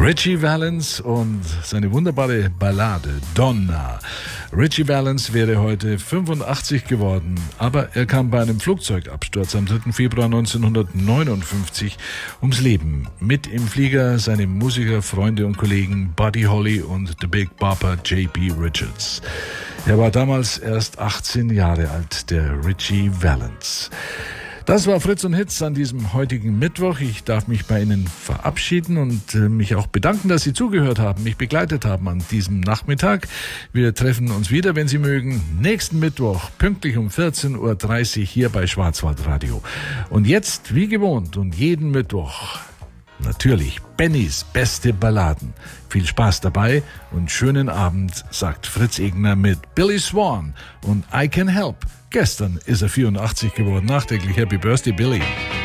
Ritchie Valens und seine wunderbare Ballade Donna. Ritchie Valens wäre heute 85 geworden, aber er kam bei einem Flugzeugabsturz am 3. Februar 1959 ums Leben. Mit im Flieger seine Musiker, Freunde und Kollegen Buddy Holly und The Big Bopper J.P. Richards. Er war damals erst 18 Jahre alt, der Ritchie Valens. Das war Fritz und Hits an diesem heutigen Mittwoch. Ich darf mich bei Ihnen verabschieden und mich auch bedanken, dass Sie zugehört haben, mich begleitet haben an diesem Nachmittag. Wir treffen uns wieder, wenn Sie mögen, nächsten Mittwoch, pünktlich um 14.30 Uhr hier bei Schwarzwaldradio. Und jetzt, wie gewohnt und jeden Mittwoch, natürlich Bennys beste Balladen. Viel Spaß dabei und schönen Abend, sagt Fritz Egner mit Billy Swan und I Can Help. Gestern ist er 84 geworden. Nachträglich Happy Birthday, Billy.